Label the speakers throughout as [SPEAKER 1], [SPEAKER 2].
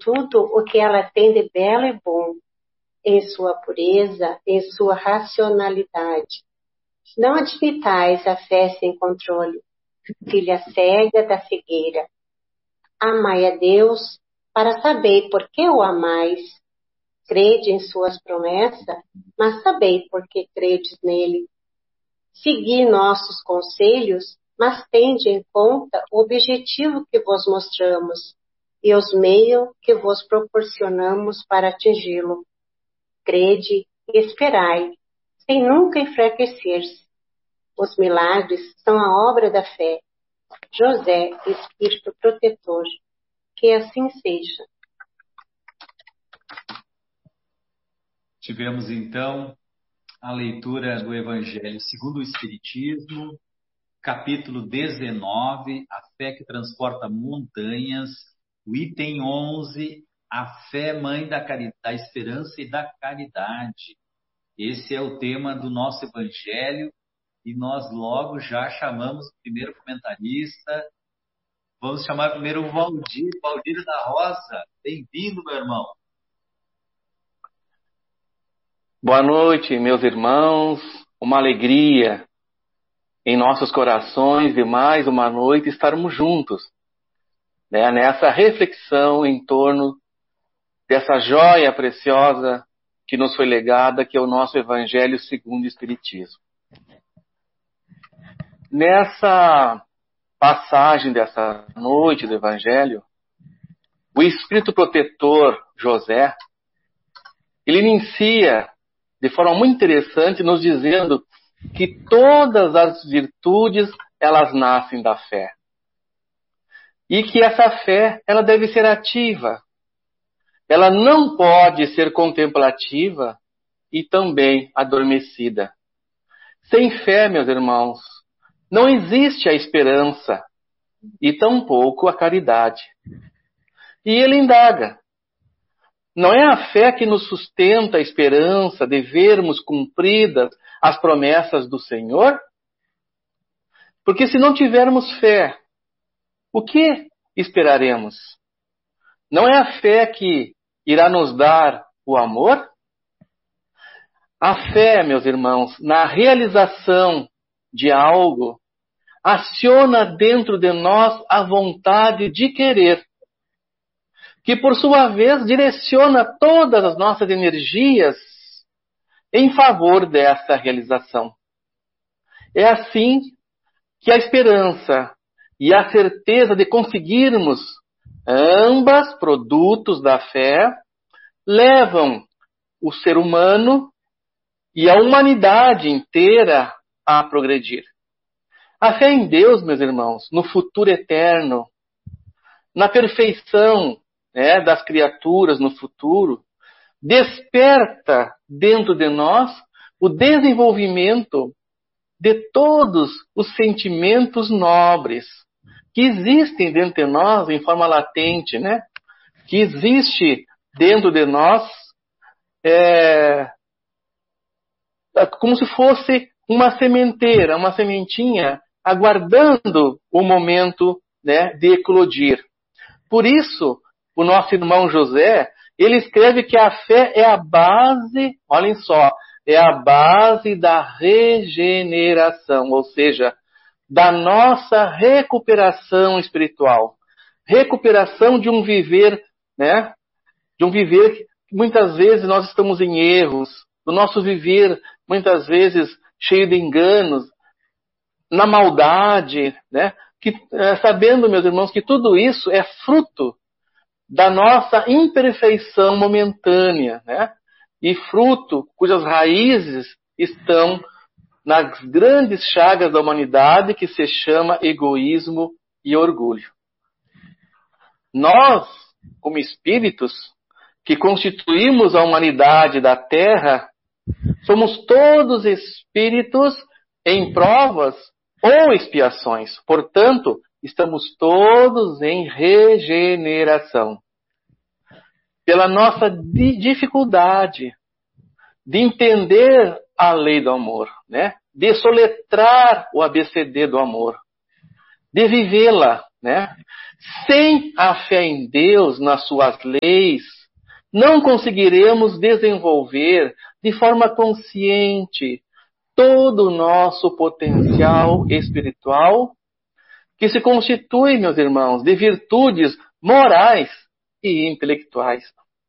[SPEAKER 1] tudo o que ela tem de belo e bom, em sua pureza, em sua racionalidade. Não admitais a fé sem controle, filha cega da cegueira. Amai a Deus para saber por que o amais. Crede em suas promessas, mas sabei por que credes nele. Segui nossos conselhos, mas tende em conta o objetivo que vos mostramos e os meios que vos proporcionamos para atingi-lo. Crede e esperai, sem nunca enfraquecer-se. Os milagres são a obra da fé. José, Espírito Protetor, que assim seja.
[SPEAKER 2] Tivemos então a leitura do Evangelho segundo o Espiritismo, capítulo 19, a fé que transporta montanhas, o item 11, a fé mãe da esperança e da caridade. Esse é o tema do nosso Evangelho e nós logo já chamamos o primeiro comentarista. Vamos chamar primeiro o Valdir da Rosa. Bem-vindo, meu irmão.
[SPEAKER 3] Boa noite, meus irmãos. Uma alegria em nossos corações de mais uma noite estarmos juntos, né, nessa reflexão em torno dessa joia preciosa que nos foi legada, que é o nosso Evangelho segundo o Espiritismo. Nessa passagem dessa noite do Evangelho, o Espírito Protetor José, ele inicia de forma muito interessante nos dizendo que todas as virtudes, elas nascem da fé. E que essa fé, ela deve ser ativa. Ela não pode ser contemplativa e também adormecida. Sem fé, meus irmãos, não existe a esperança e tampouco a caridade. E ele indaga: não é a fé que nos sustenta a esperança de vermos cumpridas as promessas do Senhor? Porque se não tivermos fé, o que esperaremos? Não é a fé que irá nos dar o amor? A fé, meus irmãos, na realização de algo, aciona dentro de nós a vontade de querer, que por sua vez direciona todas as nossas energias em favor dessa realização. É assim que a esperança e a certeza de conseguirmos ambas produtos da fé levam o ser humano e a humanidade inteira a progredir. A fé em Deus, meus irmãos, no futuro eterno, na perfeição, das criaturas no futuro, desperta dentro de nós o desenvolvimento de todos os sentimentos nobres que existem dentro de nós em forma latente, que existe dentro de nós como se fosse uma sementeira, uma sementinha aguardando o momento de eclodir. Por isso, o nosso irmão José, ele escreve que a fé é a base, olhem só, é a base da regeneração, ou seja, da nossa recuperação espiritual. Recuperação de um viver, de um viver que muitas vezes nós estamos em erros, do nosso viver muitas vezes cheio de enganos, na maldade, que, sabendo, meus irmãos, que tudo isso é fruto da nossa imperfeição momentânea, e fruto cujas raízes estão nas grandes chagas da humanidade que se chama egoísmo e orgulho. Nós, como espíritos que constituímos a humanidade da Terra, somos todos espíritos em provas ou expiações. Portanto, estamos todos em regeneração. Pela nossa dificuldade de entender a lei do amor, de soletrar o ABCD do amor. de vivê-la, né? Sem a fé em Deus, nas suas leis, não conseguiremos desenvolver de forma consciente todo o nosso potencial espiritual, que se constitui, meus irmãos, de virtudes morais e intelectuais.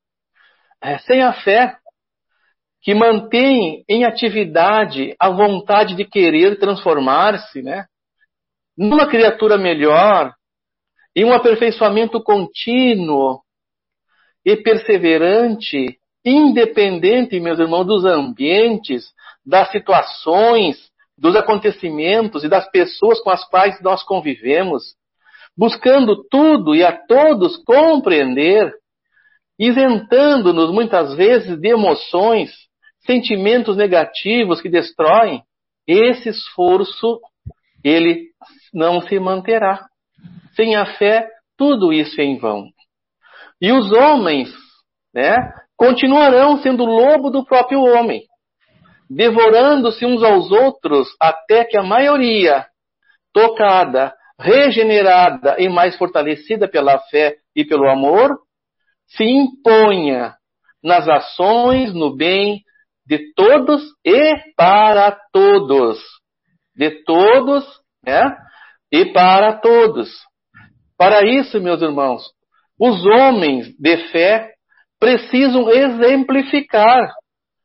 [SPEAKER 3] Sem a fé, que mantém em atividade a vontade de querer transformar-se, né, numa criatura melhor, em um aperfeiçoamento contínuo e perseverante, independente, meus irmãos, dos ambientes, das situações, dos acontecimentos e das pessoas com as quais nós convivemos, buscando tudo e a todos compreender, isentando-nos muitas vezes de emoções, sentimentos negativos que destroem, esse esforço, ele não se manterá. Sem a fé, tudo isso é em vão. E os homens, né, continuarão sendo lobo do próprio homem, devorando-se uns aos outros até que a maioria, tocada, regenerada e mais fortalecida pela fé e pelo amor, se imponha nas ações, no bem de todos e para todos. De todos, né, e para todos. Para isso, meus irmãos, os homens de fé precisam exemplificar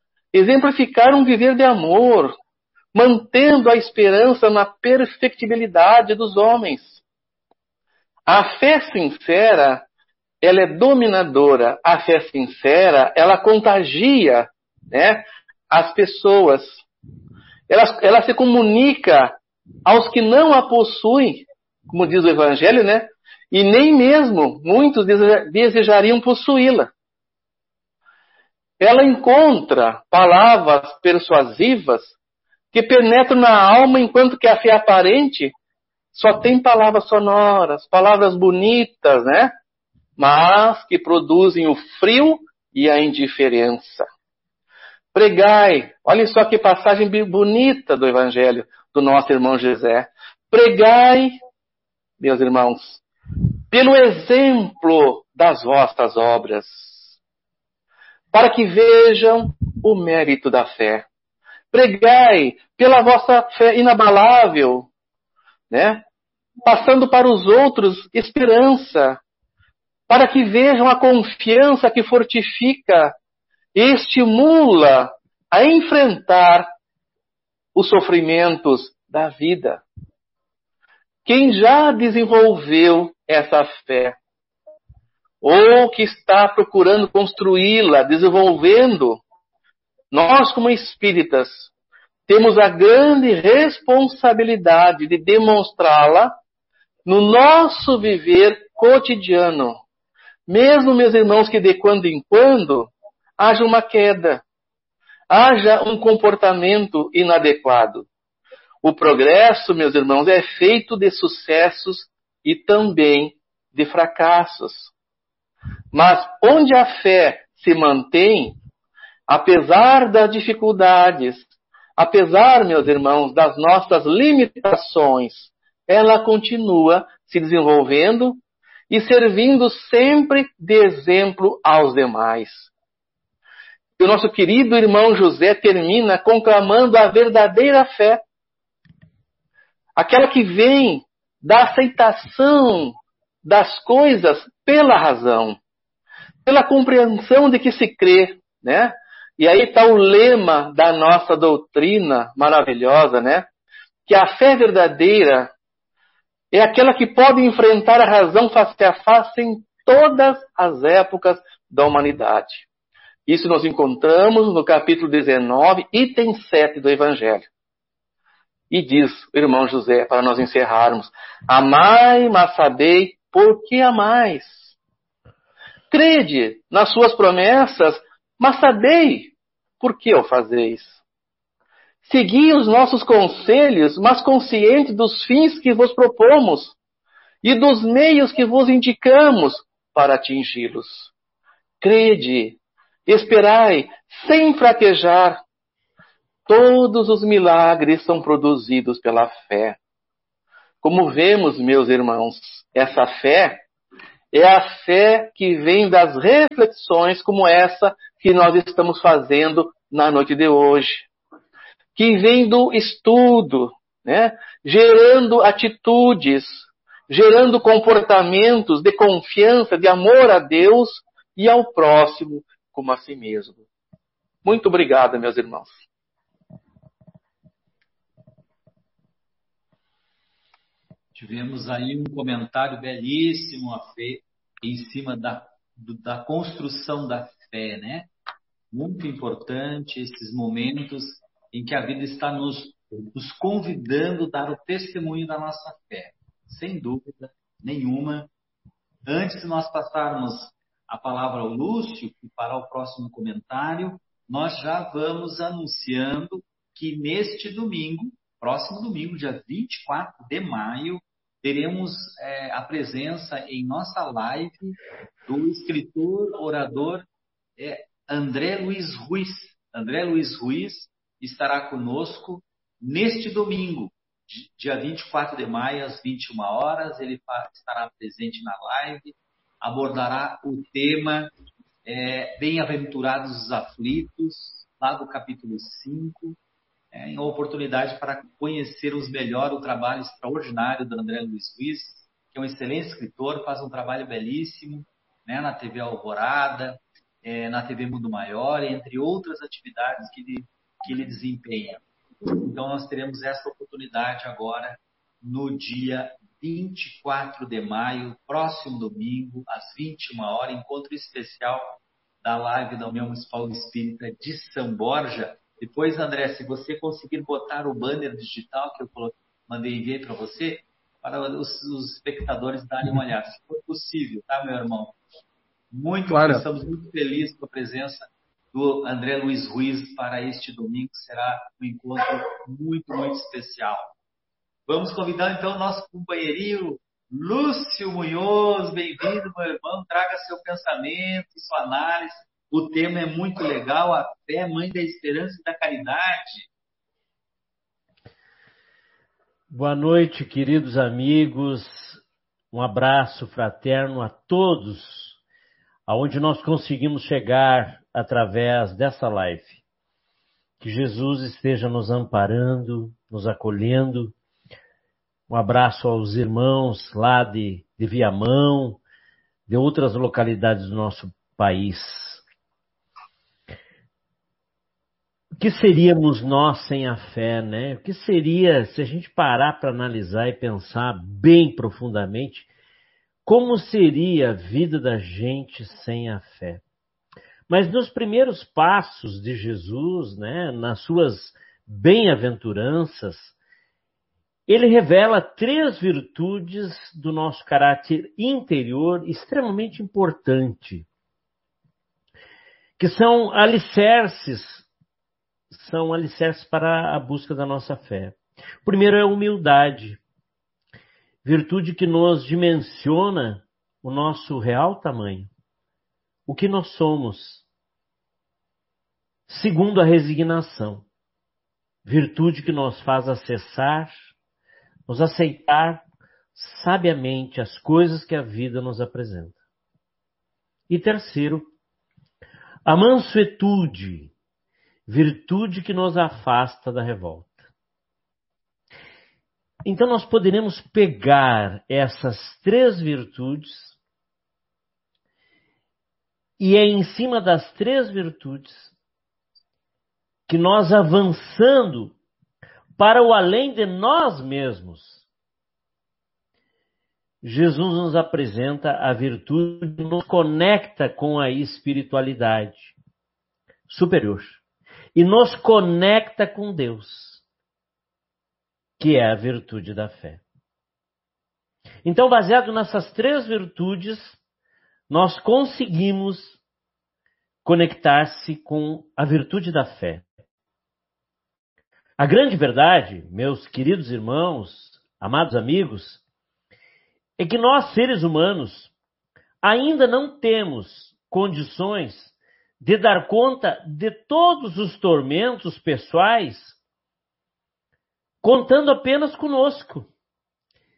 [SPEAKER 3] um viver de amor, mantendo a esperança na perfectibilidade dos homens. A fé sincera, ela é dominadora. A fé sincera, ela contagia, né, as pessoas. Ela se comunica aos que não a possuem, como diz o Evangelho, né? E nem mesmo muitos desejariam possuí-la. Ela encontra palavras persuasivas que penetram na alma, enquanto que a fé aparente só tem palavras sonoras, palavras bonitas, né? Mas que produzem o frio e a indiferença. Pregai, olha só que passagem bonita do Evangelho do nosso irmão José. Pregai, meus irmãos, pelo exemplo das vossas obras, para que vejam o mérito da fé. Pregai pela vossa fé inabalável, né? Passando para os outros esperança, para que vejam a confiança que fortifica e estimula a enfrentar os sofrimentos da vida. Quem já desenvolveu essa fé, ou que está procurando construí-la, desenvolvendo, nós como espíritas temos a grande responsabilidade de demonstrá-la no nosso viver cotidiano. Mesmo, meus irmãos, que de quando em quando haja uma queda, haja um comportamento inadequado. O progresso, meus irmãos, é feito de sucessos e também de fracassos. Mas onde a fé se mantém, apesar das dificuldades, apesar, meus irmãos, das nossas limitações, ela continua se desenvolvendo e servindo sempre de exemplo aos demais. E o nosso querido irmão José termina conclamando a verdadeira fé, aquela que vem da aceitação das coisas pela razão, pela compreensão de que se crê, né? E aí está o lema da nossa doutrina maravilhosa, né? Que a fé verdadeira é aquela que pode enfrentar a razão face a face em todas as épocas da humanidade. Isso nós encontramos no capítulo 19, item 7 do Evangelho. E diz o irmão José, para nós encerrarmos: amai, mas sabei por que amais. Crede nas suas promessas, mas sabei por que o fazeis. Segui os nossos conselhos, mas consciente dos fins que vos propomos e dos meios que vos indicamos para atingi-los. Crede, esperai, sem fraquejar. Todos os milagres são produzidos pela fé. Como vemos, meus irmãos, essa fé é a fé que vem das reflexões como essa que nós estamos fazendo na noite de hoje. Que vem do estudo, né? Gerando atitudes, gerando comportamentos de confiança, de amor a Deus e ao próximo como a si mesmo. Muito obrigado, meus irmãos.
[SPEAKER 2] Tivemos aí um comentário belíssimo em cima da construção da fé, né? Muito importante esses momentos em que a vida está nos convidando a dar o testemunho da nossa fé. Sem dúvida nenhuma. Antes de nós passarmos a palavra ao Lúcio e para o próximo comentário, nós já vamos anunciando que neste domingo, próximo domingo, dia 24 de maio, teremos a presença em nossa live do escritor, orador André Luiz Ruiz. André Luiz Ruiz estará conosco neste domingo, dia 24 de maio, às 21 horas. Ele estará presente na live, abordará o tema Bem-aventurados os aflitos, lá do capítulo 5. Em oportunidade para conhecermos melhor o trabalho extraordinário do André Luiz Ruiz, que é um excelente escritor, faz um trabalho belíssimo, né, na TV Alvorada, na TV Mundo Maior, entre outras atividades que ele desempenha. Então, nós teremos essa oportunidade agora, no dia 24 de maio, próximo domingo, às 21 horas, encontro especial da live da União Municipal Espírita de São Borja. Depois, André, se você conseguir botar o banner digital que eu enviei para você, para os espectadores darem uma olhada, se for possível, tá, meu irmão?
[SPEAKER 3] Claro.
[SPEAKER 2] Estamos muito felizes com a presença do André Luiz Ruiz para este domingo, que será um encontro muito, muito especial. Vamos convidar, então, o nosso companheirinho Lúcio Munhoz. Bem-vindo, meu irmão, traga seu pensamento, sua análise. O tema é muito legal, a fé, mãe da esperança e da caridade.
[SPEAKER 4] Boa noite, queridos amigos. Um abraço fraterno a todos, aonde nós conseguimos chegar através dessa live. Que Jesus esteja nos amparando, nos acolhendo. Um abraço aos irmãos lá de Viamão, de outras localidades do nosso país. O que seríamos nós sem a fé, né? O que seria, se a gente parar para analisar e pensar bem profundamente, como seria a vida da gente sem a fé? Mas nos primeiros passos de Jesus, né, nas suas bem-aventuranças, ele revela 3 virtudes do nosso caráter interior extremamente importante, que são alicerces para a busca da nossa fé. O primeiro é a humildade, virtude que nos dimensiona o nosso real tamanho, o que nós somos. Segundo, a resignação, virtude que nos faz nos aceitar sabiamente as coisas que a vida nos apresenta. E terceiro, a mansuetude, virtude que nos afasta da revolta. Então nós poderemos pegar essas 3 virtudes e é em cima das 3 virtudes que nós, avançando para o além de nós mesmos, Jesus nos apresenta a virtude que nos conecta com a espiritualidade superior e nos conecta com Deus, que é a virtude da fé. Então, baseado nessas 3 virtudes, nós conseguimos conectar-se com a virtude da fé. A grande verdade, meus queridos irmãos, amados amigos, é que nós, seres humanos, ainda não temos condições de dar conta de todos os tormentos pessoais, contando apenas conosco.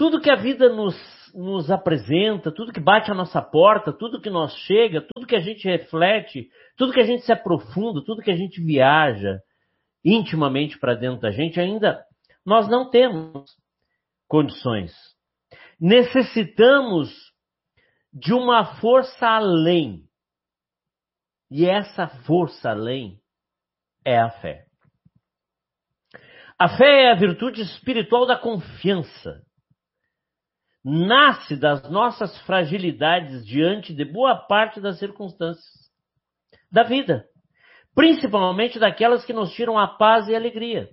[SPEAKER 4] tudo que a vida nos apresenta, tudo que bate à nossa porta, tudo que nos chega, tudo que a gente reflete, tudo que a gente se aprofunda, tudo que a gente viaja intimamente para dentro da gente, ainda nós não temos condições. Necessitamos de uma força além. E essa força além é a fé. A fé é a virtude espiritual da confiança. Nasce das nossas fragilidades diante de boa parte das circunstâncias da vida, principalmente daquelas que nos tiram a paz e a alegria.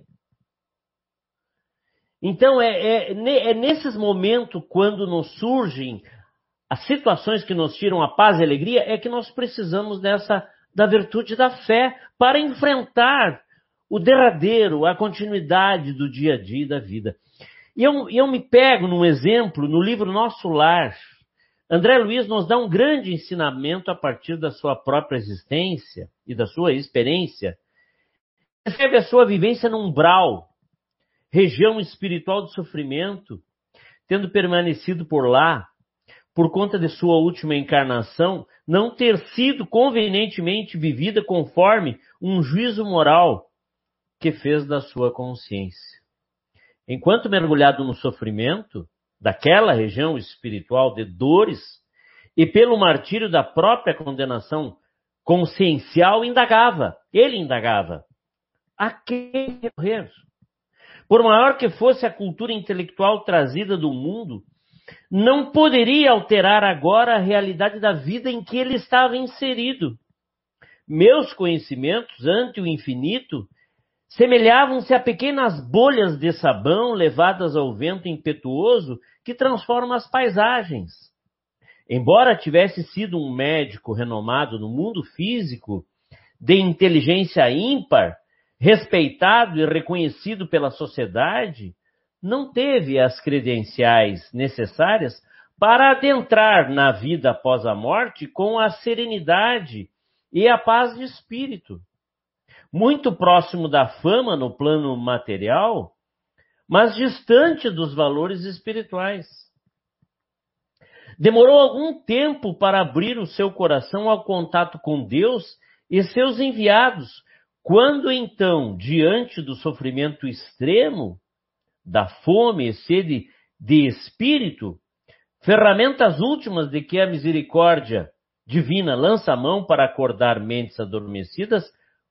[SPEAKER 4] Então, é nesses momentos, quando nos surgem as situações que nos tiram a paz e a alegria, é que nós precisamos da virtude da fé para enfrentar o derradeiro, a continuidade do dia a dia da vida. E eu me pego num exemplo, no livro Nosso Lar. André Luiz nos dá um grande ensinamento a partir da sua própria existência e da sua experiência. Recebe a sua vivência no umbral, região espiritual de sofrimento, tendo permanecido por lá, por conta de sua última encarnação, não ter sido convenientemente vivida conforme um juízo moral que fez da sua consciência. Enquanto mergulhado no sofrimento daquela região espiritual de dores e pelo martírio da própria condenação consciencial, ele indagava, a quem recorrer? Por maior que fosse a cultura intelectual trazida do mundo, não poderia alterar agora a realidade da vida em que ele estava inserido. Meus conhecimentos ante o infinito semelhavam-se a pequenas bolhas de sabão levadas ao vento impetuoso que transforma as paisagens. Embora tivesse sido um médico renomado no mundo físico, de inteligência ímpar, respeitado e reconhecido pela sociedade, não teve as credenciais necessárias para adentrar na vida após a morte com a serenidade e a paz de espírito. Muito próximo da fama no plano material, mas distante dos valores espirituais. Demorou algum tempo para abrir o seu coração ao contato com Deus e seus enviados, quando então, diante do sofrimento extremo, da fome e sede de espírito, ferramentas últimas de que a misericórdia divina lança a mão para acordar mentes adormecidas,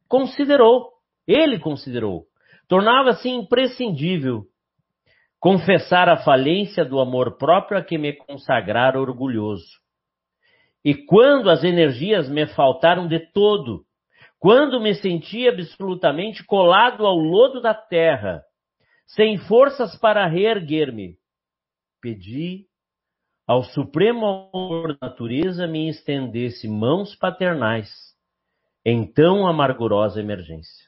[SPEAKER 4] ele considerou, tornava-se imprescindível confessar a falência do amor próprio a que me consagrara orgulhoso. E quando as energias me faltaram de todo, quando me senti absolutamente colado ao lodo da terra, sem forças para reerguer-me, pedi ao supremo amor da natureza me estendesse mãos paternais em tão amargurosa emergência.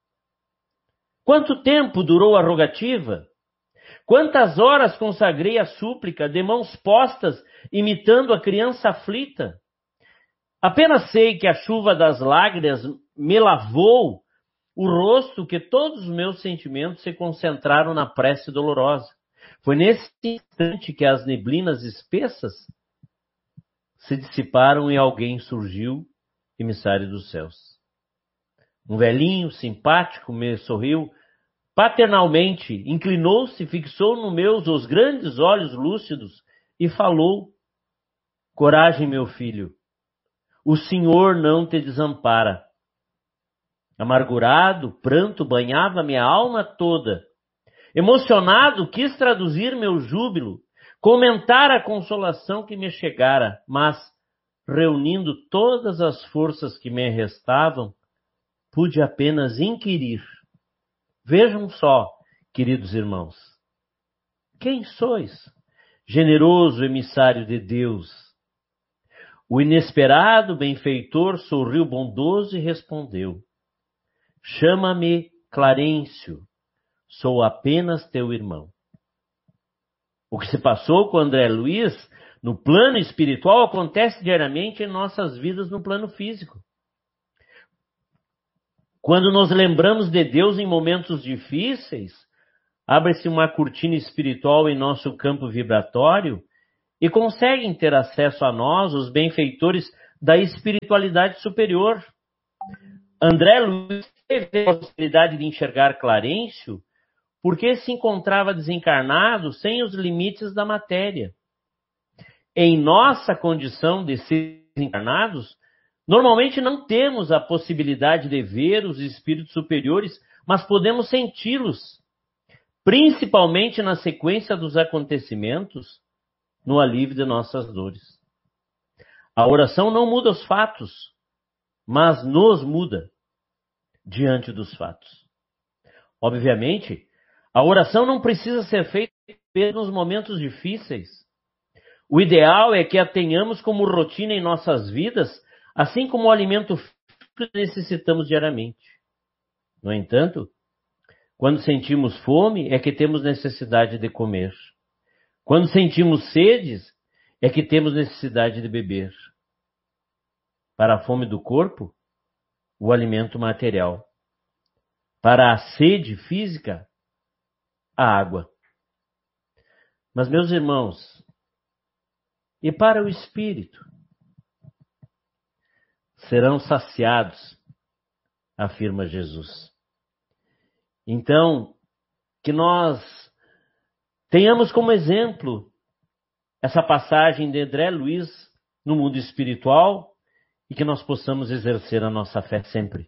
[SPEAKER 4] Quanto tempo durou a rogativa? Quantas horas consagrei a súplica de mãos postas, imitando a criança aflita? Apenas sei que a chuva das lágrimas me lavou o rosto, que todos os meus sentimentos se concentraram na prece dolorosa. Foi nesse instante que as neblinas espessas se dissiparam e alguém surgiu, emissário dos céus. Um velhinho simpático me sorriu paternalmente, inclinou-se, fixou no meus os grandes olhos lúcidos e falou: coragem, meu filho, o Senhor não te desampara. Amargurado, pranto banhava minha alma toda. Emocionado, quis traduzir meu júbilo, comentar a consolação que me chegara, mas, reunindo todas as forças que me restavam, pude apenas inquirir: vejam só, queridos irmãos, quem sois, generoso emissário de Deus? O inesperado benfeitor sorriu bondoso e respondeu: chama-me Clarencio, sou apenas teu irmão. O que se passou com André Luiz no plano espiritual acontece diariamente em nossas vidas no plano físico. Quando nos lembramos de Deus em momentos difíceis, abre-se uma cortina espiritual em nosso campo vibratório e conseguem ter acesso a nós, os benfeitores da espiritualidade superior. André Luiz teve a possibilidade de enxergar Clarencio porque se encontrava desencarnado sem os limites da matéria. Em nossa condição de seres encarnados, normalmente não temos a possibilidade de ver os espíritos superiores, mas podemos senti-los, principalmente na sequência dos acontecimentos, no alívio de nossas dores. A oração não muda os fatos, mas nos muda diante dos fatos. Obviamente, a oração não precisa ser feita nos momentos difíceis. O ideal é que a tenhamos como rotina em nossas vidas, assim como o alimento que necessitamos diariamente. No entanto, quando sentimos fome, é que temos necessidade de comer. Quando sentimos sedes, é que temos necessidade de beber. Para a fome do corpo, o alimento material. Para a sede física, a água. Mas, meus irmãos, e para o espírito? Serão saciados, afirma Jesus. Então, que nós tenhamos como exemplo essa passagem de André Luiz no mundo espiritual e que nós possamos exercer a nossa fé sempre.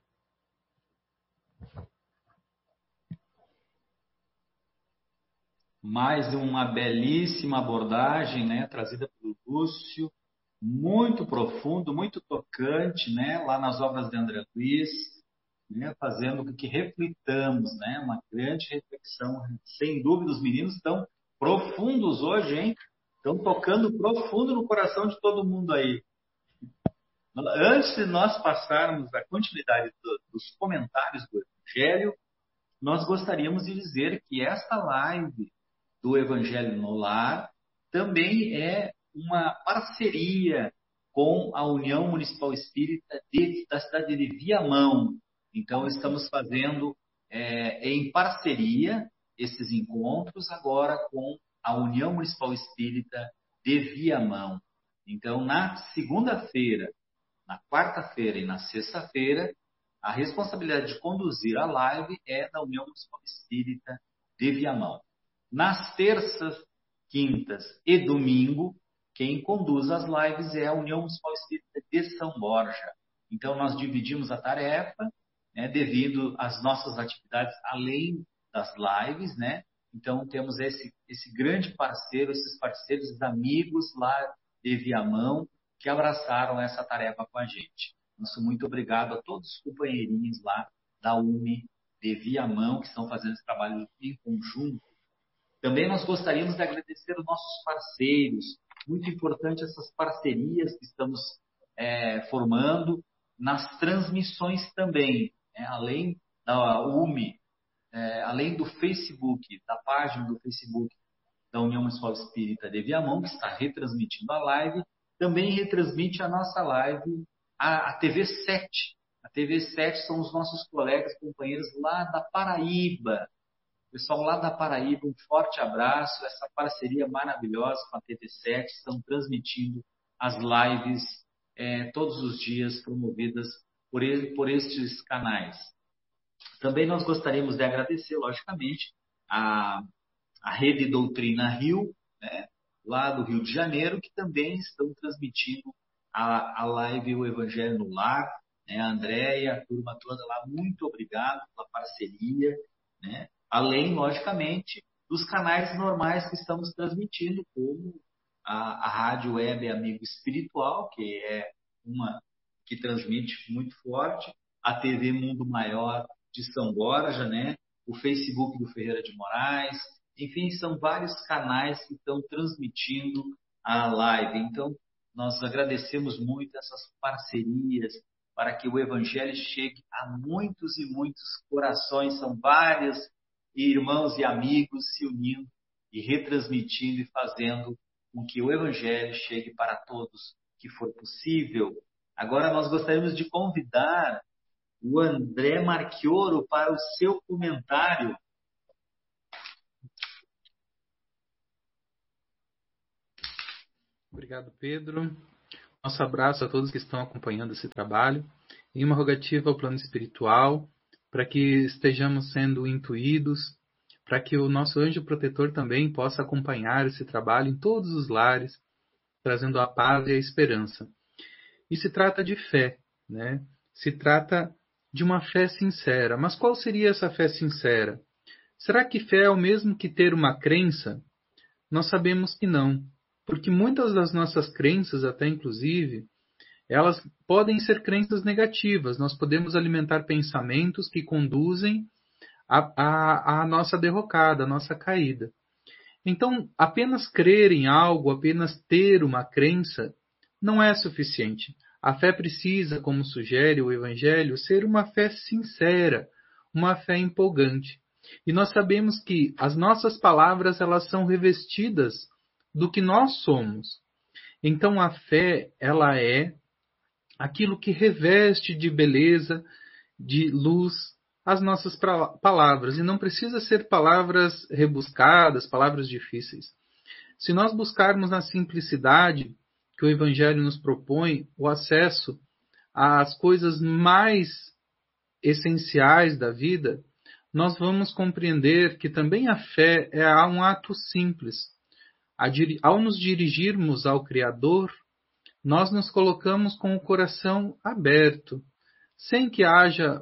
[SPEAKER 2] Mais uma belíssima abordagem, né, trazida pelo Lúcio, muito profundo, muito tocante, né, lá nas obras de André Luiz, né, fazendo com que reflitamos, né, uma grande reflexão. Sem dúvida, os meninos estão profundos hoje, hein? Estão tocando profundo no coração de todo mundo aí. Antes de nós passarmos a continuidade dos comentários do Evangelho, nós gostaríamos de dizer que esta live do Evangelho no Lar também é uma parceria com a União Municipal Espírita da cidade de Viamão. Então, estamos fazendo em parceria esses encontros agora com a União Municipal Espírita de Viamão. Então, na segunda-feira, na quarta-feira e na sexta-feira, a responsabilidade de conduzir a live é da União Municipal Espírita de Viamão. Nas terças, quintas e domingo, quem conduz as lives é a União Municipal Espírita de São Borja. Então, nós dividimos a tarefa, né, devido às nossas atividades além das lives, né? Então, temos esse grande parceiro, esses parceiros amigos lá de Viamão, que abraçaram essa tarefa com a gente. Nosso muito obrigado a todos os companheirinhos lá da UME de Viamão, que estão fazendo esse trabalho em conjunto. Também nós gostaríamos de agradecer os nossos parceiros. Muito importante essas parcerias que estamos formando nas transmissões também. Além da UME, além do Facebook, da página do Facebook da União Municipal Espírita de Viamão, que está retransmitindo a live, também retransmite a nossa live a TV 7. A TV 7 são os nossos colegas, companheiros lá da Paraíba. Pessoal lá da Paraíba, um forte abraço. Essa parceria maravilhosa com a TV 7 estão transmitindo as lives todos os dias promovidas por estes canais. Também nós gostaríamos de agradecer, logicamente, a Rede Doutrina Rio, né, lá do Rio de Janeiro, que também estão transmitindo a live O Evangelho no Lar. Né, a Andréia, a turma toda lá, muito obrigado pela parceria, né? Além, logicamente, dos canais normais que estamos transmitindo, como a Rádio Web Amigo Espiritual, que é uma que transmite muito forte, a TV Mundo Maior de São Borja, né? O Facebook do Ferreira de Moraes, enfim, são vários canais que estão transmitindo a live. Então, nós agradecemos muito essas parcerias para que o Evangelho chegue a muitos e muitos corações. São vários irmãos e amigos se unindo e retransmitindo e fazendo com que o Evangelho chegue para todos que for possível. Agora nós gostaríamos de convidar o André Marchioro para o seu comentário.
[SPEAKER 5] Obrigado, Pedro. Nosso abraço a todos que estão acompanhando esse trabalho. E uma rogativa ao plano espiritual, para que estejamos sendo intuídos, para que o nosso anjo protetor também possa acompanhar esse trabalho em todos os lares, trazendo a paz e a esperança. E se trata de fé, né? Se trata de uma fé sincera. Mas qual seria essa fé sincera? Será que fé é o mesmo que ter uma crença? Nós sabemos que não, porque muitas das nossas crenças, até inclusive, elas podem ser crenças negativas. Nós podemos alimentar pensamentos que conduzem à nossa derrocada, à nossa caída. Então, apenas crer em algo, apenas ter uma crença, não é suficiente. A fé precisa, como sugere o Evangelho, ser uma fé sincera, uma fé empolgante. E nós sabemos que as nossas palavras, elas são revestidas do que nós somos. Então a fé, ela é aquilo que reveste de beleza, de luz, as nossas palavras. E não precisa ser palavras rebuscadas, palavras difíceis. Se nós buscarmos na simplicidade que o Evangelho nos propõe, o acesso às coisas mais essenciais da vida, nós vamos compreender que também a fé é um ato simples. Ao nos dirigirmos ao Criador, nós nos colocamos com o coração aberto, sem que haja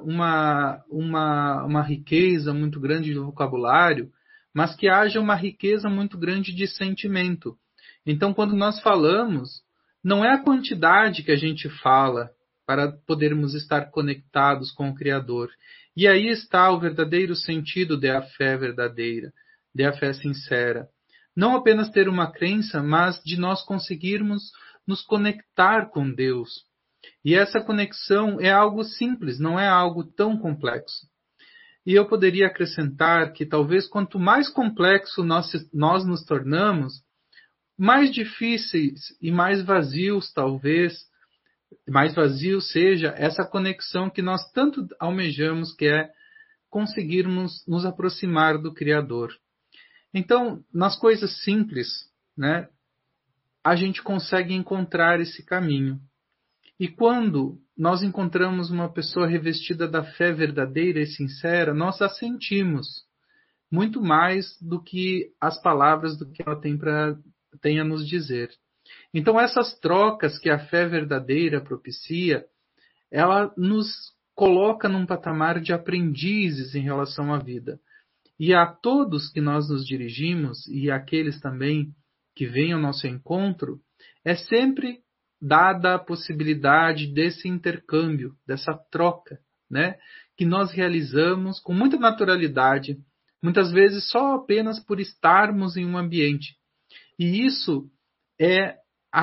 [SPEAKER 5] uma riqueza muito grande de vocabulário, mas que haja uma riqueza muito grande de sentimento. Então, quando nós falamos, não é a quantidade que a gente fala para podermos estar conectados com o Criador. E aí está o verdadeiro sentido da fé verdadeira, da fé sincera. Não apenas ter uma crença, mas de nós conseguirmos nos conectar com Deus. E essa conexão é algo simples, não é algo tão complexo. E eu poderia acrescentar que talvez quanto mais complexo nós nos tornamos, mais difíceis e mais vazios, talvez, mais vazio seja essa conexão que nós tanto almejamos, que é conseguirmos nos aproximar do Criador. Então, nas coisas simples, né, a gente consegue encontrar esse caminho. E quando nós encontramos uma pessoa revestida da fé verdadeira e sincera, nós a sentimos muito mais do que as palavras do que ela tem a nos dizer. Então, essas trocas que a fé verdadeira propicia, ela nos coloca num patamar de aprendizes em relação à vida. E a todos que nós nos dirigimos, e aqueles também que vêm ao nosso encontro, é sempre dada a possibilidade desse intercâmbio, dessa troca, né? Que nós realizamos com muita naturalidade, muitas vezes só apenas por estarmos em um ambiente. E isso é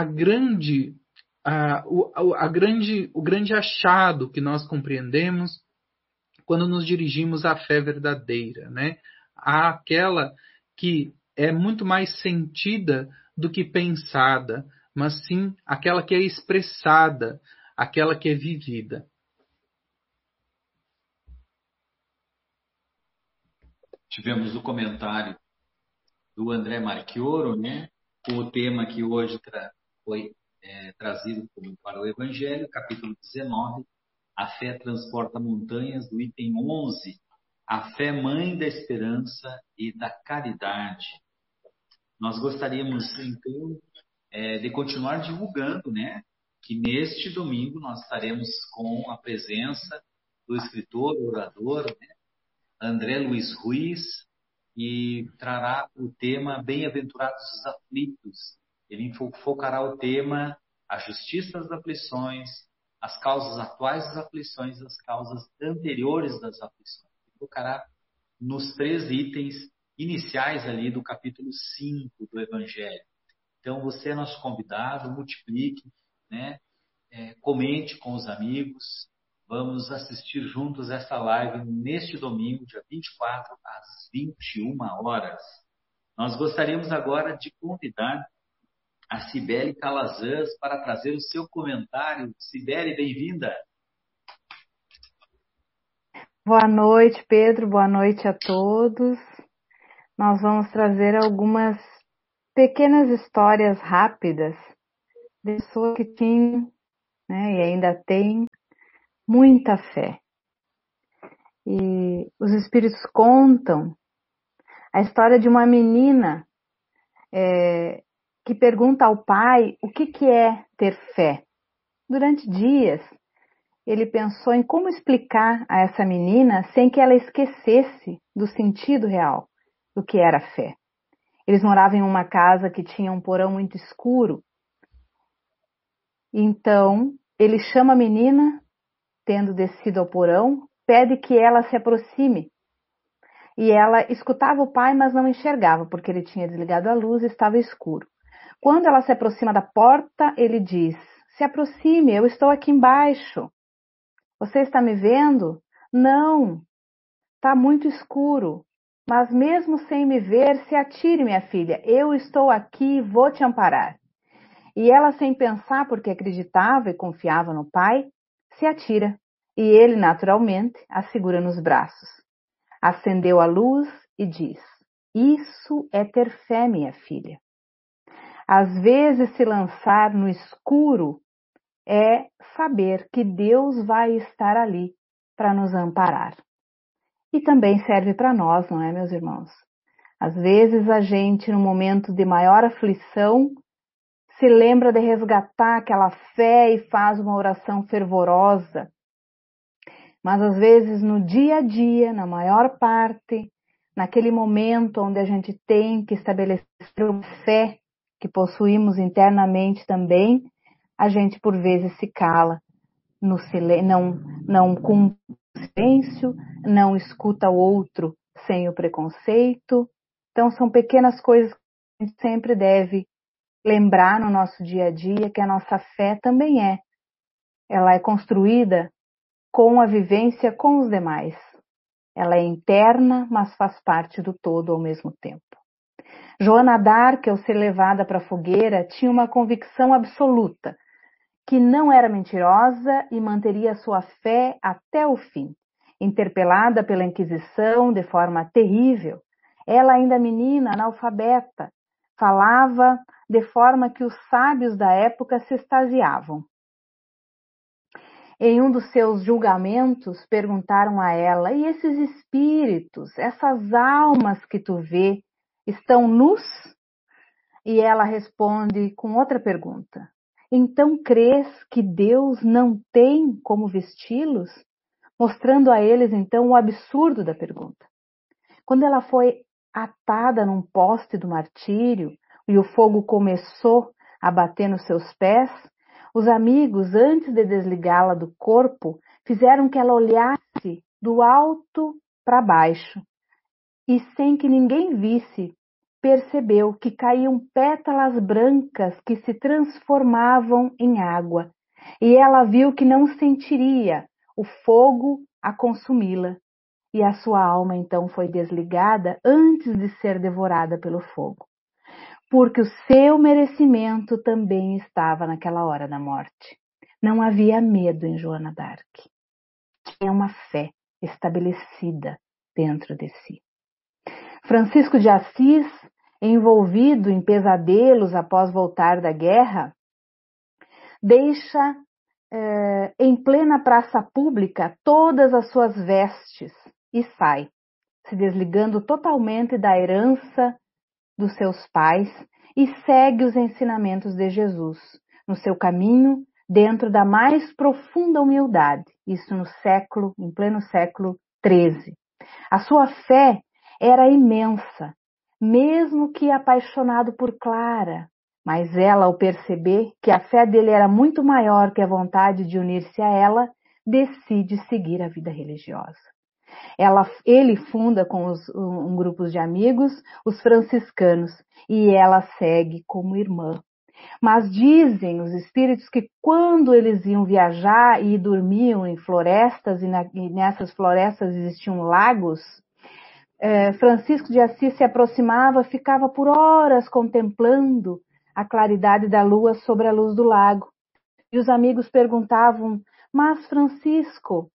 [SPEAKER 5] o grande achado que nós compreendemos quando nos dirigimos à fé verdadeira, né? Àquela que é muito mais sentida do que pensada, mas sim aquela que é expressada, aquela que é vivida.
[SPEAKER 2] Tivemos o comentário do André Marchioro, né, com o tema que hoje foi trazido para o Evangelho, capítulo 19, a fé transporta montanhas, do item 11, a fé mãe da esperança e da caridade. Nós gostaríamos, então, de continuar divulgando, né, que neste domingo nós estaremos com a presença do escritor, orador, né, André Luiz Ruiz, e trará o tema Bem-aventurados os aflitos. Ele focará o tema a justiça das aflições, as causas atuais das aflições e as causas anteriores das aflições. Ele focará nos 3 itens iniciais ali do capítulo 5 do Evangelho. Então, você é nosso convidado, multiplique, né? Comente com os amigos. Vamos assistir juntos essa live neste domingo, dia 24, às 21 horas. Nós gostaríamos agora de convidar a Cibele Calazans para trazer o seu comentário. Cibele, bem-vinda.
[SPEAKER 6] Boa noite, Pedro. Boa noite a todos. Nós vamos trazer algumas pequenas histórias rápidas de pessoa que tinha, né, e ainda tem muita fé. E os espíritos contam a história de uma menina que pergunta ao pai o que é ter fé. Durante dias, ele pensou em como explicar a essa menina sem que ela esquecesse do sentido real do que era fé. Eles moravam em uma casa que tinha um porão muito escuro. Então, ele chama a menina, tendo descido ao porão, pede que ela se aproxime. E ela escutava o pai, mas não enxergava, porque ele tinha desligado a luz e estava escuro. Quando ela se aproxima da porta, ele diz: se aproxime, eu estou aqui embaixo. Você está me vendo? Não, está muito escuro. Mas mesmo sem me ver, se atire, minha filha. Eu estou aqui e vou te amparar. E ela, sem pensar, porque acreditava e confiava no pai, se atira. E ele, naturalmente, a segura nos braços. Acendeu a luz e diz: isso é ter fé, minha filha. Às vezes, se lançar no escuro é saber que Deus vai estar ali para nos amparar. E também serve para nós, não é, meus irmãos? Às vezes a gente, no momento de maior aflição, se lembra de resgatar aquela fé e faz uma oração fervorosa. Mas às vezes no dia a dia, na maior parte, naquele momento onde a gente tem que estabelecer uma fé que possuímos internamente também, a gente por vezes se cala, não cumpre o silêncio, não escuta o outro sem o preconceito. Então são pequenas coisas que a gente sempre deve lembrar no nosso dia a dia, que a nossa fé também ela é construída com a vivência com os demais. Ela é interna, mas faz parte do todo ao mesmo tempo. Joana d'Arc, ao ser levada para a fogueira, tinha uma convicção absoluta que não era mentirosa e manteria sua fé até o fim. Interpelada pela Inquisição de forma terrível, ela, ainda menina, analfabeta, falava de forma que os sábios da época se extasiavam. Em um dos seus julgamentos, perguntaram a ela: e esses espíritos, essas almas que tu vê, estão nus? E ela responde com outra pergunta: então crês que Deus não tem como vesti-los? Mostrando a eles, então, o absurdo da pergunta. Quando ela foi atada num poste do martírio e o fogo começou a bater nos seus pés, os amigos, antes de desligá-la do corpo, fizeram que ela olhasse do alto para baixo. E sem que ninguém visse, percebeu que caíam pétalas brancas que se transformavam em água. E ela viu que não sentiria o fogo a consumi-la. E a sua alma então foi desligada antes de ser devorada pelo fogo. Porque o seu merecimento também estava naquela hora da morte. Não havia medo em Joana d'Arc. Tinha uma fé estabelecida dentro de si. Francisco de Assis, envolvido em pesadelos após voltar da guerra, deixa em plena praça pública todas as suas vestes e sai, se desligando totalmente da herança dos seus pais e segue os ensinamentos de Jesus no seu caminho dentro da mais profunda humildade, isso em pleno século XIII. A sua fé era imensa, mesmo que apaixonado por Clara, mas ela, ao perceber que a fé dele era muito maior que a vontade de unir-se a ela, decide seguir a vida religiosa. Ele funda com um grupo de amigos os franciscanos e ela segue como irmã. Mas dizem os espíritos que quando eles iam viajar e dormiam em florestas, e nessas florestas existiam lagos, Francisco de Assis se aproximava, ficava por horas contemplando a claridade da lua sobre a luz do lago. E os amigos perguntavam: mas Francisco,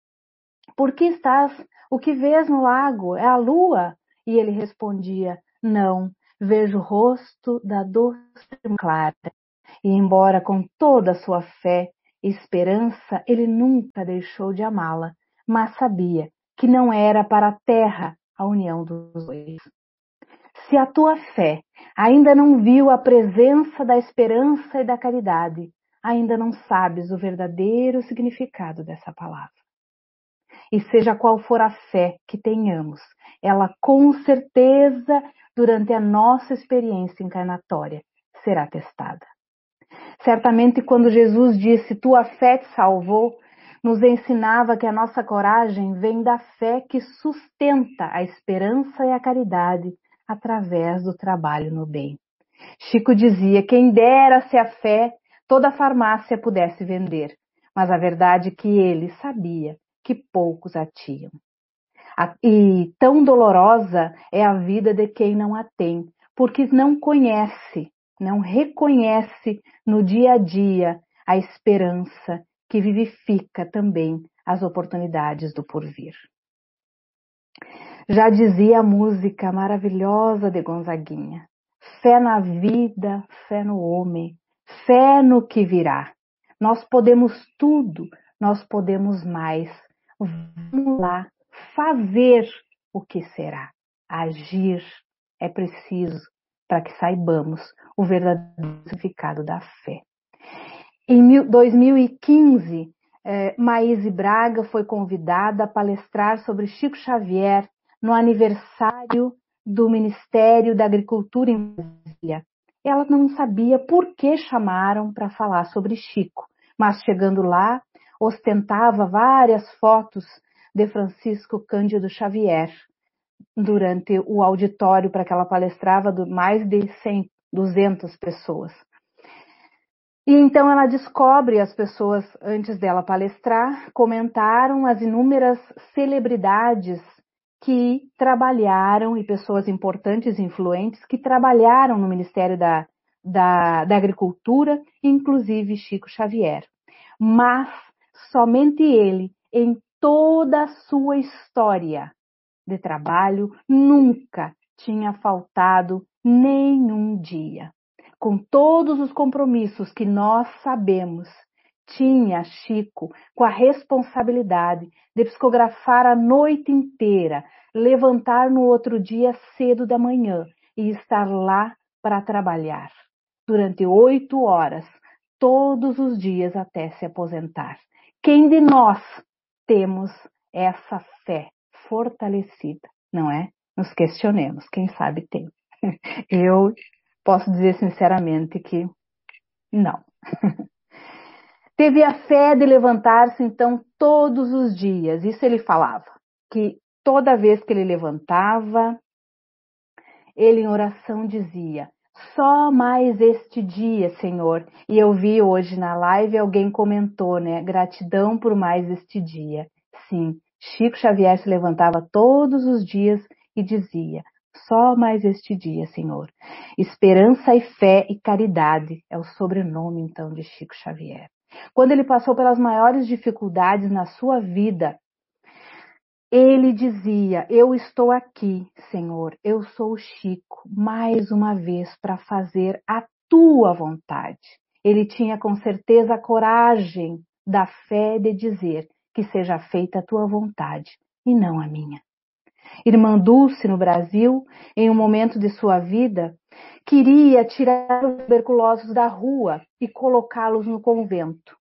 [SPEAKER 6] o que vês no lago? É a lua? E ele respondia: não, vejo o rosto da doce Clara. E embora com toda a sua fé e esperança, ele nunca deixou de amá-la, mas sabia que não era para a terra a união dos dois. Se a tua fé ainda não viu a presença da esperança e da caridade, ainda não sabes o verdadeiro significado dessa palavra. E seja qual for a fé que tenhamos, ela com certeza, durante a nossa experiência encarnatória, será testada. Certamente, quando Jesus disse, tua fé te salvou, nos ensinava que a nossa coragem vem da fé que sustenta a esperança e a caridade através do trabalho no bem. Chico dizia, quem dera se a fé toda a farmácia pudesse vender, mas a verdade é que ele sabia que poucos a tinham. E tão dolorosa é a vida de quem não a tem, porque não conhece, não reconhece no dia a dia a esperança que vivifica também as oportunidades do porvir. Já dizia a música maravilhosa de Gonzaguinha, fé na vida, fé no homem, fé no que virá. Nós podemos tudo, nós podemos mais. Vamos lá, fazer o que será. Agir é preciso para que saibamos o verdadeiro significado da fé. Em 2015, Maíse Braga foi convidada a palestrar sobre Chico Xavier no aniversário do Ministério da Agricultura em Brasília. Ela não sabia por que chamaram para falar sobre Chico, mas chegando lá, ostentava várias fotos de Francisco Cândido Xavier durante o auditório para que ela palestrava de mais de 200 pessoas. E então ela descobre, as pessoas antes dela palestrar, comentaram as inúmeras celebridades que trabalharam, e pessoas importantes e influentes que trabalharam no Ministério da Agricultura, inclusive Chico Xavier. Mas somente ele, em toda a sua história de trabalho, nunca tinha faltado nenhum dia. Com todos os compromissos que nós sabemos, tinha Chico com a responsabilidade de psicografar a noite inteira, levantar no outro dia cedo da manhã e estar lá para trabalhar durante 8 horas, todos os dias até se aposentar. Quem de nós temos essa fé fortalecida, não é? Nos questionemos, quem sabe tem. Eu posso dizer sinceramente que não. Teve a fé de levantar-se, então, todos os dias. Isso ele falava, que toda vez que ele levantava, ele em oração dizia, só mais este dia, Senhor. E eu vi hoje na live, alguém comentou, né? Gratidão por mais este dia. Sim, Chico Xavier se levantava todos os dias e dizia, só mais este dia, Senhor. Esperança e fé e caridade é o sobrenome, então, de Chico Xavier. Quando ele passou pelas maiores dificuldades na sua vida, ele dizia, eu estou aqui, Senhor, eu sou o Chico, mais uma vez para fazer a tua vontade. Ele tinha com certeza a coragem da fé de dizer que seja feita a tua vontade e não a minha. Irmã Dulce, no Brasil, em um momento de sua vida, queria tirar os tuberculosos da rua e colocá-los no convento.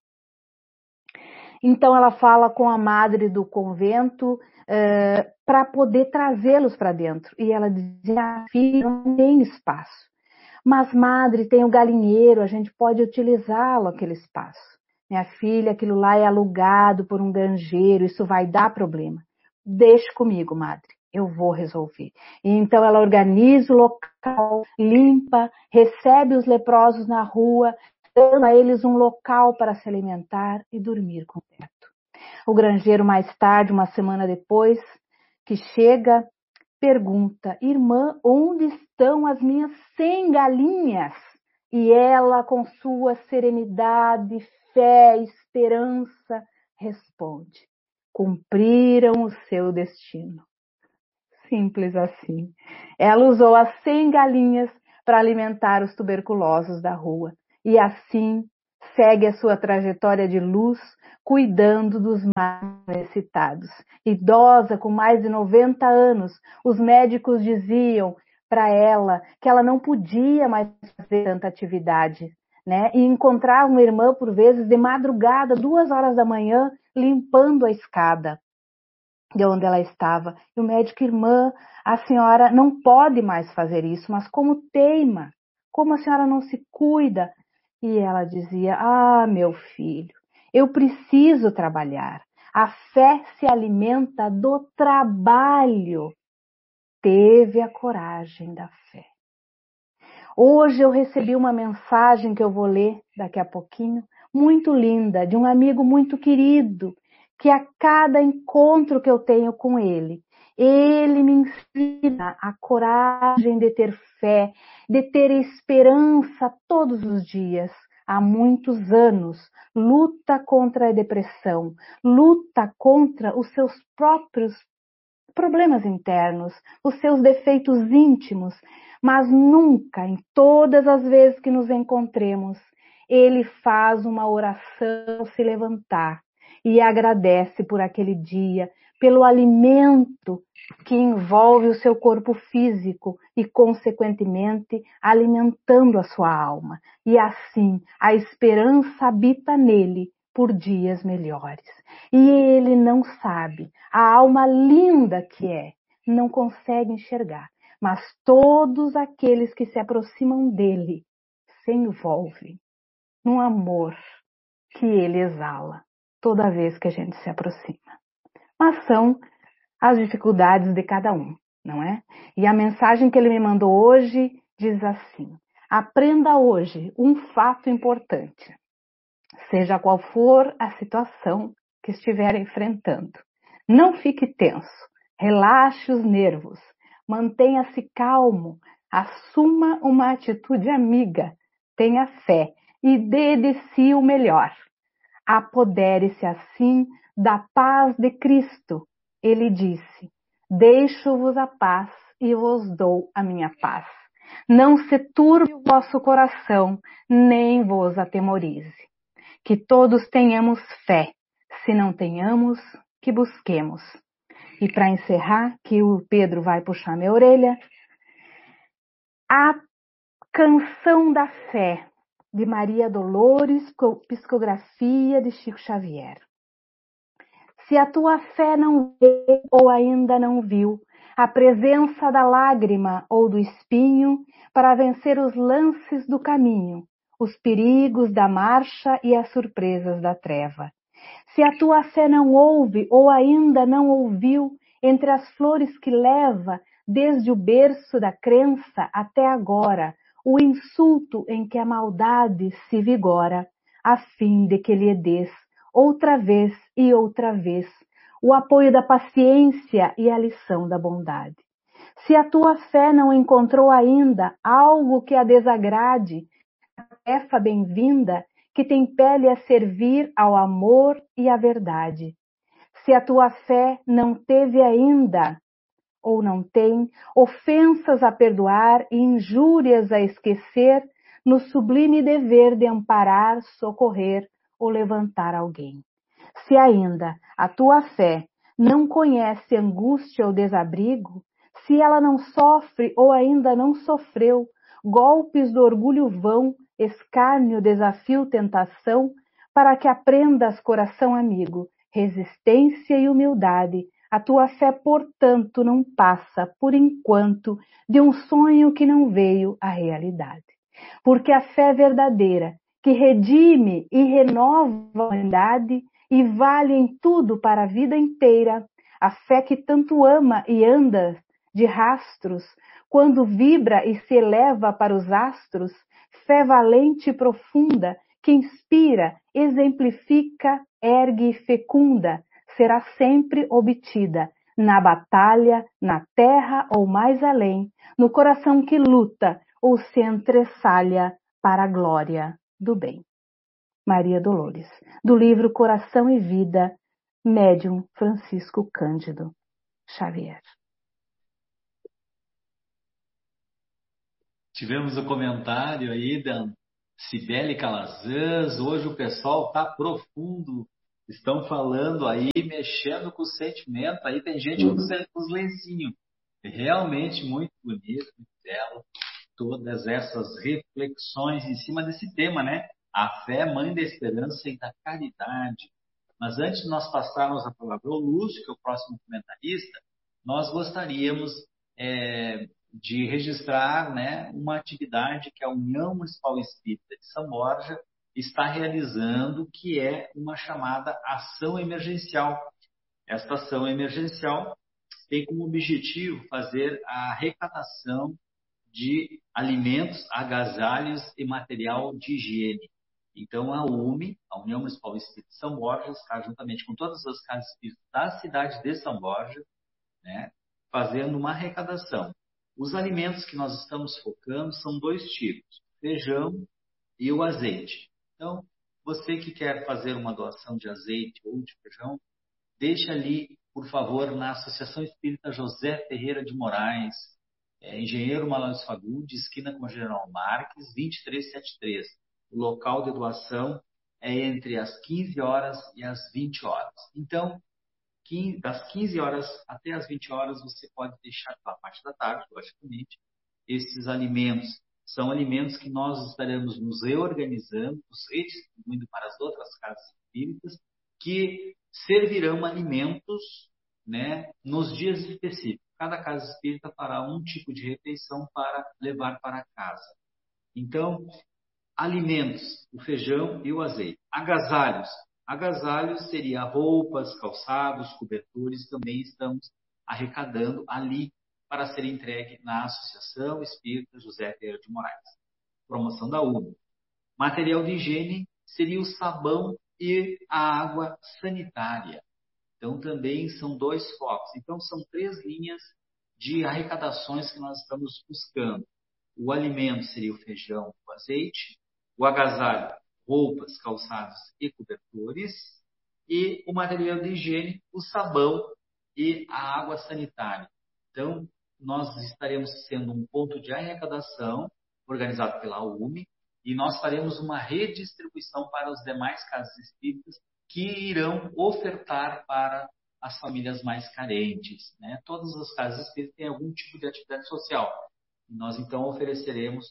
[SPEAKER 6] Então ela fala com a madre do convento para poder trazê-los para dentro. E ela dizia, filha, não tem espaço. Mas madre, tem o galinheiro, a gente pode utilizá-lo, aquele espaço. Minha filha, aquilo lá é alugado por um granjeiro, isso vai dar problema. Deixe comigo, madre, eu vou resolver. E então ela organiza o local, limpa, recebe os leprosos na rua, dando a eles um local para se alimentar e dormir com teto. O granjeiro, mais tarde, uma semana depois, que chega, pergunta, irmã, onde estão as minhas 100 galinhas? E ela, com sua serenidade, fé, esperança, responde, cumpriram o seu destino. Simples assim. Ela usou as 100 galinhas para alimentar os tuberculosos da rua. e assim segue a sua trajetória de luz, cuidando dos mais necessitados. Idosa, com mais de 90 anos, os médicos diziam para ela que ela não podia mais fazer tanta atividade, né? E encontrava uma irmã, por vezes, de madrugada, 2 horas da manhã, limpando a escada de onde ela estava. E o médico: irmã, a senhora não pode mais fazer isso, mas como teima? Como a senhora não se cuida? E ela dizia: ah, meu filho, eu preciso trabalhar. A fé se alimenta do trabalho. Teve a coragem da fé. Hoje eu recebi uma mensagem que eu vou ler daqui a pouquinho, muito linda, de um amigo muito querido, que a cada encontro que eu tenho com ele me ensina a coragem de ter fé, de ter esperança todos os dias. Há muitos anos, luta contra a depressão, luta contra os seus próprios problemas internos, os seus defeitos íntimos, mas nunca, em todas as vezes que nos encontremos, ele faz uma oração ao se levantar e agradece por aquele dia, pelo alimento que envolve o seu corpo físico e, consequentemente, alimentando a sua alma. E assim, a esperança habita nele por dias melhores. E ele não sabe, a alma linda que é, não consegue enxergar, mas todos aqueles que se aproximam dele se envolvem num amor que ele exala toda vez que a gente se aproxima. Mas são as dificuldades de cada um, não é? E a mensagem que ele me mandou hoje diz assim: aprenda hoje um fato importante, seja qual for a situação que estiver enfrentando. Não fique tenso, relaxe os nervos, mantenha-se calmo, assuma uma atitude amiga, tenha fé e dê de si o melhor. Apodere-se assim da paz de Cristo. Ele disse: deixo-vos a paz e vos dou a minha paz. Não se turbe o vosso coração, nem vos atemorize. Que todos tenhamos fé. Se não tenhamos, que busquemos. E para encerrar, que o Pedro vai puxar minha orelha, a Canção da Fé, de Maria Dolores, psicografia de Chico Xavier. Se a tua fé não vê ou ainda não viu a presença da lágrima ou do espinho para vencer os lances do caminho, os perigos da marcha e as surpresas da treva. Se a tua fé não ouve ou ainda não ouviu entre as flores que leva desde o berço da crença até agora, o insulto em que a maldade se vigora, a fim de que lhe des outra vez e outra vez o apoio da paciência e a lição da bondade. Se a tua fé não encontrou ainda algo que a desagrade, a tarefa bem-vinda que te impele a servir ao amor e à verdade. Se a tua fé não teve ainda, ou não tem, ofensas a perdoar e injúrias a esquecer, no sublime dever de amparar, socorrer ou levantar alguém. Se ainda a tua fé não conhece angústia ou desabrigo, se ela não sofre ou ainda não sofreu golpes do orgulho vão, escárnio, desafio, tentação, para que aprendas, coração amigo, resistência e humildade, a tua fé, portanto, não passa, por enquanto, de um sonho que não veio à realidade. Porque a fé verdadeira, que redime e renova a humanidade e vale em tudo para a vida inteira, a fé que tanto ama e anda de rastros, quando vibra e se eleva para os astros, fé valente e profunda, que inspira, exemplifica, ergue e fecunda, será sempre obtida, na batalha, na terra ou mais além, no coração que luta ou se entressalha para a glória do bem. Maria Dolores, do livro Coração e Vida, médium Francisco Cândido Xavier.
[SPEAKER 2] Tivemos o comentário aí da Cibele Calazans, hoje o pessoal tá profundo, estão falando aí, mexendo com o sentimento, aí tem gente com os lencinhos. Realmente muito bonito, muito belo, todas essas reflexões em cima desse tema, né? A fé, mãe da esperança e da caridade. Mas antes de nós passarmos a palavra ao Lúcio, que é o próximo comentarista, nós gostaríamos de registrar, né, uma atividade que a União Municipal Espírita de São Borja está realizando, que é uma chamada ação emergencial. Esta ação emergencial tem como objetivo fazer a arrecadação de alimentos, agasalhos e material de higiene. Então, a UME, a União Municipal Espírita de São Borja, está juntamente com todas as casas espíritas da cidade de São Borja, né, fazendo uma arrecadação. Os alimentos que nós estamos focando são 2 tipos, o feijão e o azeite. Então, você que quer fazer uma doação de azeite ou de feijão, deixe ali, por favor, na Associação Espírita José Ferreira de Moraes, Engenheiro Malóis Fagundes, esquina com General Marques, 2373. O local de doação é entre as 15 horas e as 20 horas. Então, das 15 horas até as 20 horas, você pode deixar pela parte da tarde, logicamente, esses alimentos. São alimentos que nós estaremos nos reorganizando, nos redistribuindo para as outras casas espíritas, que servirão alimentos, né, nos dias específicos. Cada casa espírita fará um tipo de refeição para levar para casa. Então, alimentos, o feijão e o azeite. Agasalhos. Agasalhos seria roupas, calçados, cobertores, também estamos arrecadando ali para ser entregue na Associação Espírita José Ferreira de Moraes. Promoção da UME. Material de higiene seria o sabão e a água sanitária. Então, também são 2 focos. Então, são 3 linhas de arrecadações que nós estamos buscando. O alimento seria o feijão, o azeite. O agasalho, roupas, calçados e cobertores. E o material de higiene, o sabão e a água sanitária. Então, nós estaremos sendo um ponto de arrecadação organizado pela UME e nós faremos uma redistribuição para os demais casas espíritas que irão ofertar para as famílias mais carentes, né? Todas as casas espíritas têm algum tipo de atividade social. E nós, então, ofereceremos,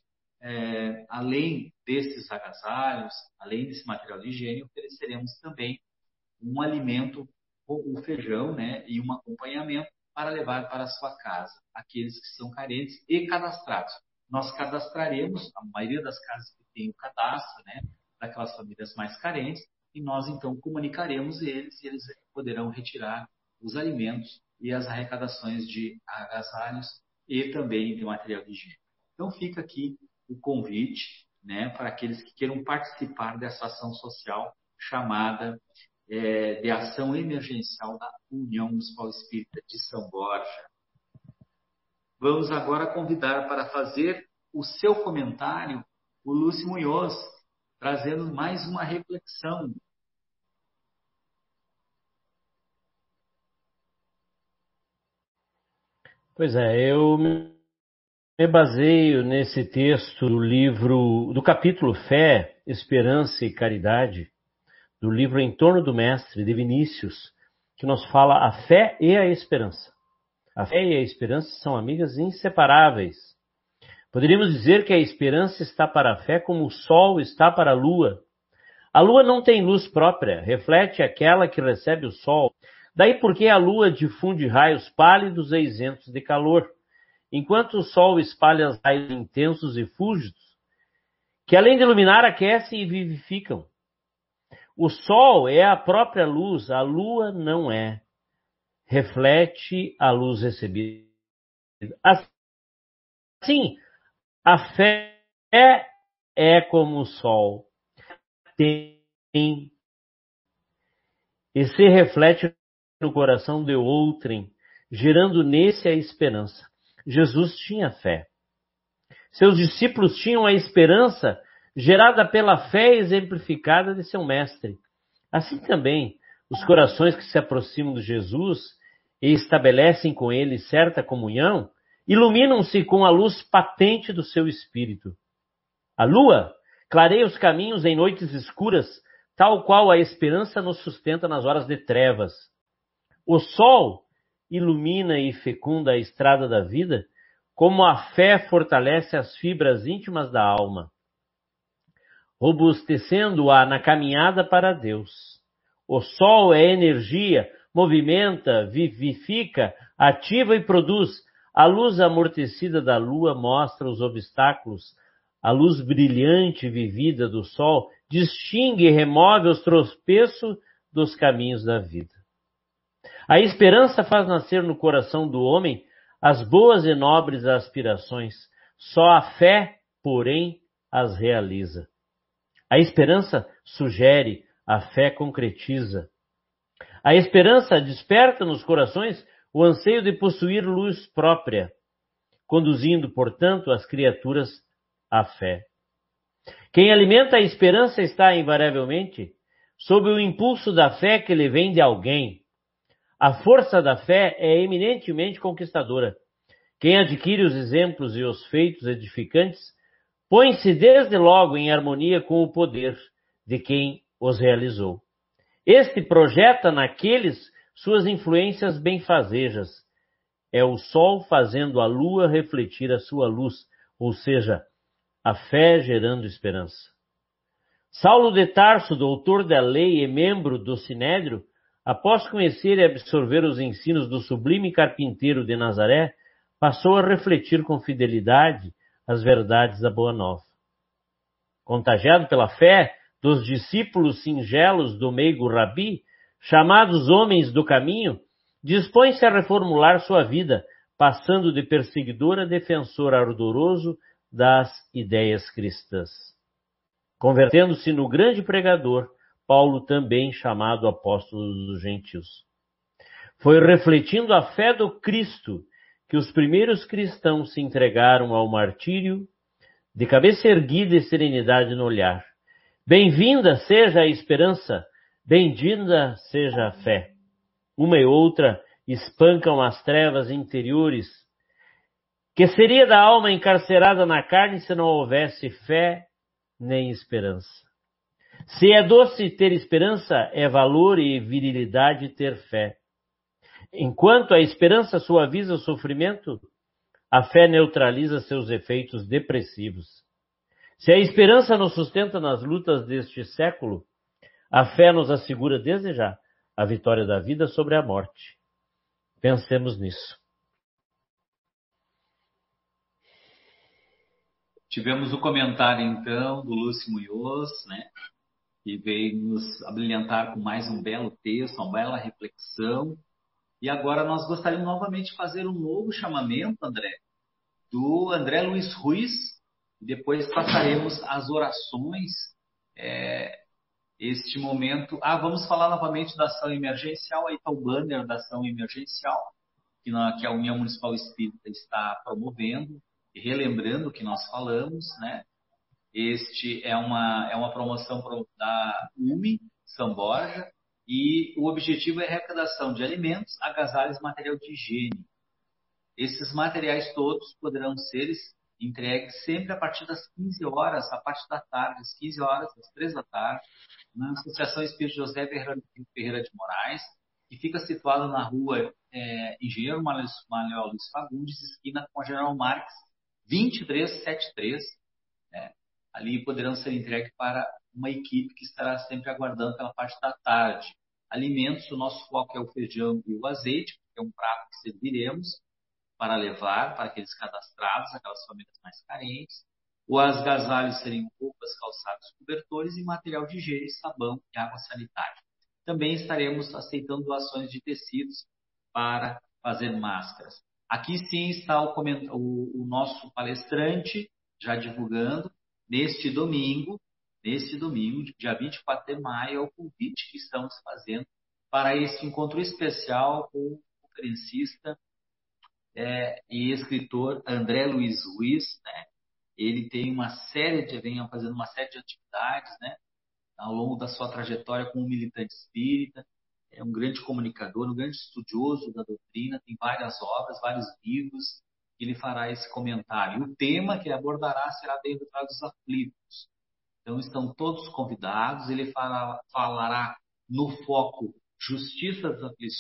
[SPEAKER 2] além desses agasalhos, além desse material de higiene, ofereceremos também um alimento, o feijão, né? E um acompanhamento para levar para a sua casa, aqueles que são carentes e cadastrados. Nós cadastraremos, a maioria das casas que tem o cadastro, né? Daquelas famílias mais carentes, e nós, então, comunicaremos eles e eles poderão retirar os alimentos e as arrecadações de agasalhos e também de material de higiene. Então, fica aqui o convite, né, para aqueles que queiram participar dessa ação social chamada de ação emergencial da União Municipal Espírita de São Borja. Vamos agora convidar para fazer o seu comentário o Lúcio Munhoz, trazendo mais uma reflexão.
[SPEAKER 4] Pois é, eu me baseio nesse texto do livro, do capítulo Fé, Esperança e Caridade, do livro Em Torno do Mestre, de Vinícius, que nos fala a fé e a esperança. A fé e a esperança são amigas inseparáveis. Poderíamos dizer que a esperança está para a fé como o sol está para a lua. A lua não tem luz própria, reflete aquela que recebe o sol. Daí porque a lua difunde raios pálidos e isentos de calor, enquanto o sol espalha raios intensos e fúlgidos, que além de iluminar, aquecem e vivificam. O sol é a própria luz, a lua não é. Reflete a luz recebida. Assim, a fé é como o sol. Tem e se reflete no coração de outrem, gerando nesse a esperança. Jesus tinha fé. Seus discípulos tinham a esperança gerada pela fé exemplificada de seu mestre. Assim também, os corações que se aproximam de Jesus e estabelecem com ele certa comunhão, iluminam-se com a luz patente do seu espírito. A lua clareia os caminhos em noites escuras, tal qual a esperança nos sustenta nas horas de trevas. O sol ilumina e fecunda a estrada da vida, como a fé fortalece as fibras íntimas da alma, robustecendo-a na caminhada para Deus. O sol é energia, movimenta, vivifica, ativa e produz. A luz amortecida da lua mostra os obstáculos. A luz brilhante e vivida do sol distingue e remove os tropeços dos caminhos da vida. A esperança faz nascer no coração do homem as boas e nobres aspirações. Só a fé, porém, as realiza. A esperança sugere, a fé concretiza. A esperança desperta nos corações o anseio de possuir luz própria, conduzindo, portanto, as criaturas à fé. Quem alimenta a esperança está, invariavelmente, sob o impulso da fé que lhe vem de alguém. A força da fé é eminentemente conquistadora. Quem adquire os exemplos e os feitos edificantes põe-se desde logo em harmonia com o poder de quem os realizou. Este projeta naqueles suas influências benfazejas. É o sol fazendo a lua refletir a sua luz, ou seja, a fé gerando esperança. Saulo de Tarso, doutor da lei e membro do Sinédrio, após conhecer e absorver os ensinos do sublime carpinteiro de Nazaré, passou a refletir com fidelidade as verdades da Boa Nova. Contagiado pela fé dos discípulos singelos do meigo Rabi, chamados homens do caminho, dispõe-se a reformular sua vida, passando de perseguidor a defensor ardoroso das ideias cristãs. Convertendo-se no grande pregador, Paulo também chamado apóstolo dos gentios. Foi refletindo a fé do Cristo que os primeiros cristãos se entregaram ao martírio, de cabeça erguida e serenidade no olhar. Bem-vinda seja a esperança, bendita seja a fé. Uma e outra espancam as trevas interiores. Que seria da alma encarcerada na carne se não houvesse fé nem esperança? Se é doce ter esperança, é valor e virilidade ter fé. Enquanto a esperança suaviza o sofrimento, a fé neutraliza seus efeitos depressivos. Se a esperança nos sustenta nas lutas deste século, a fé nos assegura desde já a vitória da vida sobre a morte. Pensemos nisso.
[SPEAKER 2] Tivemos o comentário, então, do Lúcio Munhoz, né, que veio nos abrilhantar com mais um belo texto, uma bela reflexão. E agora nós gostaríamos novamente de fazer um novo chamamento, André, do André Luiz Ruiz, e depois passaremos às orações. Este momento... vamos falar novamente da ação emergencial, aí está o banner da ação emergencial, que a União Municipal Espírita está promovendo, e relembrando o que nós falamos, né? Este é uma promoção da UME, São Borja, e o objetivo é a arrecadação de alimentos, agasalhos e material de higiene. Esses materiais todos poderão ser entregues sempre a partir das 15 horas, a partir da tarde, às 15 horas, às 3 da tarde, na Associação Espírita José Ferreira de Moraes, que fica situada na rua Engenheiro Manuel Luiz Fagundes, esquina com a General Marques, 2373. Ali poderão ser entregues para uma equipe que estará sempre aguardando pela parte da tarde. Alimentos, o nosso foco é o feijão e o azeite, que é um prato que serviremos para levar para aqueles cadastrados, aquelas famílias mais carentes. Os agasalhos seriam roupas, calçados, cobertores e material de higiene, sabão e água sanitária. Também estaremos aceitando doações de tecidos para fazer máscaras. Aqui sim está o nosso palestrante, já divulgando, neste domingo, dia 24 de maio, é o convite que estamos fazendo para esse encontro especial com o conferencista e escritor André Luiz Ruiz, né? Ele tem vem fazendo uma série de atividades, né, ao longo da sua trajetória como militante espírita. É um grande comunicador, um grande estudioso da doutrina, tem várias obras, vários livros, que ele fará esse comentário. O tema que ele abordará será Bem-aventurados os aflitos. Então estão todos convidados. Ele falará no foco Justiça das Aflições.